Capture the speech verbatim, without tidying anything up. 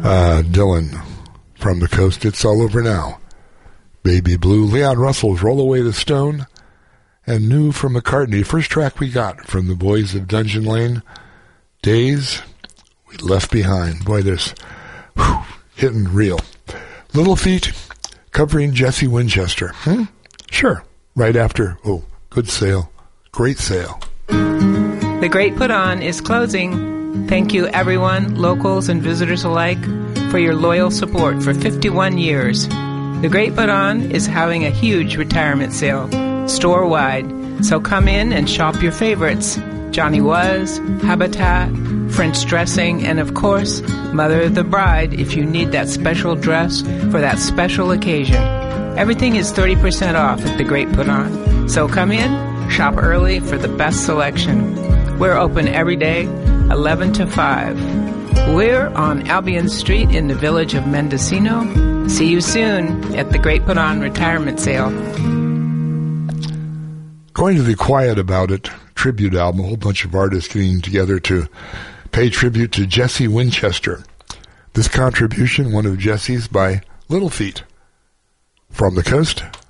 Uh, Dylan from the Coast, It's All Over Now. Baby Blue, Leon Russell's Roll Away the Stone, and New from McCartney. First track we got from the boys of Dungeon Lane, Days We Left Behind. Boy, this whew, hitting real. Little Feat covering Jesse Winchester. Hmm? Sure. Right after, oh, good sale. Great sale. The Great Put On is closing. Thank you, everyone, locals and visitors alike, for your loyal support for fifty-one years. The Great Put On is having a huge retirement sale, store-wide, so come in and shop your favorites. Johnny Was, Habitat, French dressing, and of course, Mother of the Bride if you need that special dress for that special occasion. Everything is thirty percent off at The Great Put On, so come in, shop early for the best selection. We're open every day, eleven to five. We're on Albion Street in the village of Mendocino. See you soon at the Great Put On Retirement Sale. Going to the Quiet About It tribute album, a whole bunch of artists getting together to pay tribute to Jesse Winchester. This contribution, one of Jesse's by Little Feat. From the Coast,